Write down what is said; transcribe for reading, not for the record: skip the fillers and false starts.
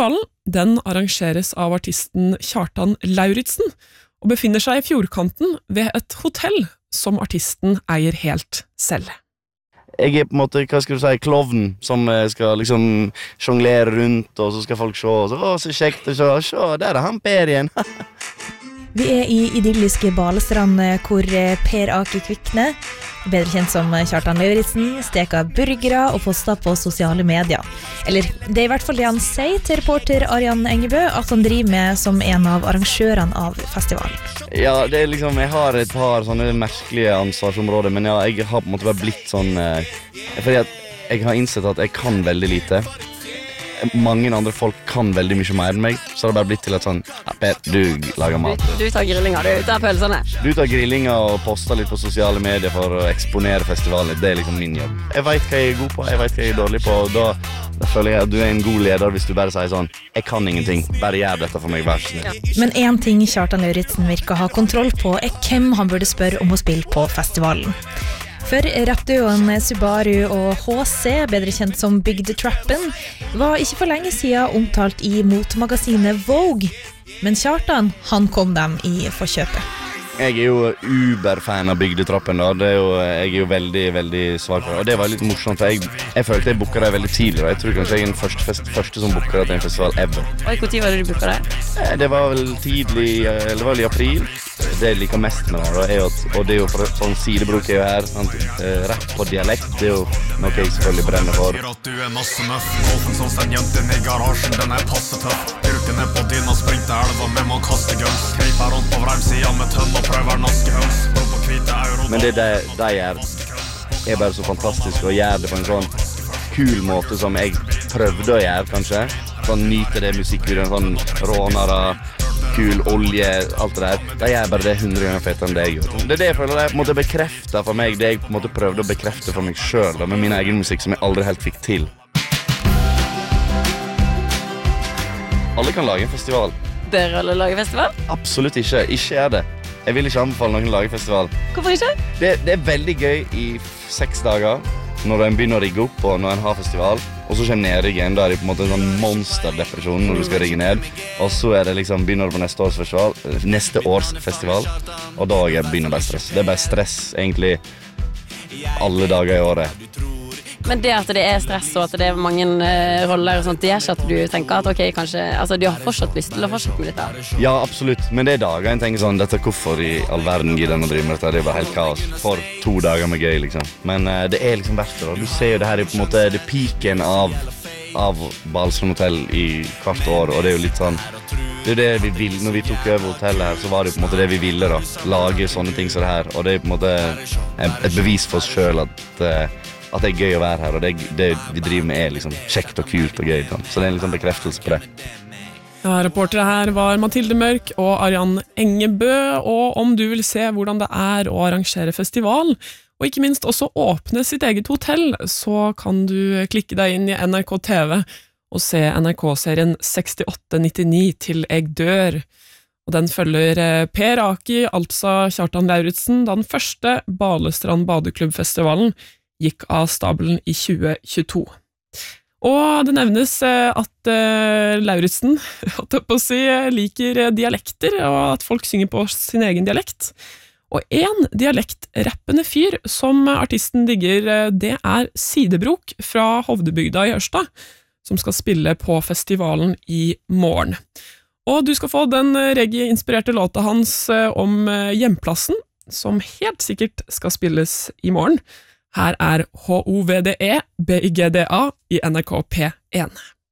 Festivalen, den arrangeres av artisten Kjartan Lauritsen, og befinner seg I fjordkanten ved et hotell som artisten eier helt selv. Jeg på en måte, hva skal du si, klovnen som skal liksom sjonglere rundt, og så skal folk se, og så kjekt å se, der han Per igjen. Vi I idylliske Balestrand, hvor Per Aki Kvikne, bedre kjent som Kjartan Lauritsen, steker burgere og poster på sosiale medier. Eller, det I hvert fall det han sier til reporter Arian Engebø, at han driver med som en av arrangørene av festivalen. Ja, det liksom, jeg har et par sånne merkelige ansvarsområder, men ja, jeg har på en måte bare blitt sånn, fordi at jeg har innsett at jeg kan veldig lite. Mange andre folk kan veldig mye mer enn meg, så det bare blitt til at sånn, ja, Per, du lager mat. Du tar grillinga, du tar pølsene. Du tar grillinga og poster litt på sosiale medier for å eksponere festivalen. Det liksom min jobb. Jeg vet hva jeg god på, jeg vet hva jeg dårlig på, og da føler jeg at du en god leder hvis du bare sier sånn, jeg kan ingenting, bare gjør dette for meg, vær så snill. Ja. Men en ting Kjartan Lauritsen virker å ha kontroll på hvem han burde spørre om å spille på festivalen. For rappduoen Subaru og HC, bedre kjent som Bygdetrappen, var ikke for lenge siden omtalt I motemagasinet Vogue. Men Kjartan, han kom dem I forkjøpet. Jeg jo uber-fan av Bygdetrappen da. Jeg jo veldig, veldig svak på det. Og det var litt morsomt, for jeg følte jeg booket det veldig tidlig. Da. Jeg tror kanskje jeg den første som booket det til en festival ever. Og hvor tid var det du booket det? Det var vel tidlig, eller det var vel I april. Det jeg liker mest med det da, og det jo for sånn sidebruk jeg jo her, rett på dialekt, det jo noe jeg selvfølgelig brenner for. At du masse møff, Wolfen som sender jenten I garasjen, den passe tøff. Bruker ned på din og springte elva med må kaste guns. Kreiper rundt på vremsiden med tønn og prøver naske høns. Blå på hvite euro. Men det de gjør bare så fantastisk å gjøre det på en sånn kul måte som jeg prøvde å gjøre, kanskje. Sånn nyte det musikkvideoen, sånn rånere, kul olje, alt det der. De gjør bare det 100 ganger fetere enn det jeg gjør. Det jeg føler jeg måtte bekrefte for meg, det jeg på en måte prøvde å bekrefte for meg selv, da, med min egen musikk som jeg aldri helt fikk til. Alle kan lage en festival. Bør alle lage festival? Absolutt ikke. Ikke gjør det. Jeg vil ikke anbefale noen å lage festival. Hvorfor ikke? Det veldig gøy I 6 dager, når en begynner å rigge opp og når en har festival, og så kommer nedriggen, da det på en måte en sånn monsterdepresjon når du skal rigge ned, og så det liksom, begynner du på neste års festival, og da begynner bare stress. Det bare stress, egentlig, alle dager I året. Men det at det stress og at det mange roller og sånt, det gjør ikke at du tenker at ok, kanskje, altså du har fortsatt lyst til å fortsette med dette? Ja, absolutt, men det dager en tenker sånn, dette hvorfor I all verden gidder den å drive med dette, det bare helt kaos, for 2 dager med gøy liksom. Men det liksom verdt det da, du ser jo det her på en måte, det piken av Balestrand hotell I hvert år, og det jo litt sånn, det det vi vil, når vi tok over hotellet her, så var det på en måte det vi ville da, lage sånne ting som det her, og det på en måte et bevis for oss selv at det gøy å være her, og det vi driver med liksom kjekt og kult og gøy, så det en liksom bekreftelse på det. Ja, reportere her var Mathilde Mørk og Arian Engebø, og om du vil se hvordan det å arrangere festival, og ikke minst også åpne sitt eget hotell, så kan du klikke deg inn I NRK TV og se NRK-serien 6899 til jeg dør. Og den følger Per Aki, altså Kjartan Lauritsen, da den første Balestrand Badeklubbfestivalen gikk av stabelen I 2022. Og det nevnes at Lauritsen liker dialekter, og at folk synger på sin egen dialekt. Og en dialektrappende fyr som artisten digger, det Sidebrok fra Hovdebygda I Ørsta, som skal spille på festivalen I morgen. Og du skal få den reggae-inspirerte låta hans om hjemplassen, som helt sikkert skal spilles I morgen. Her HOVDE BIGDA I NRK P1.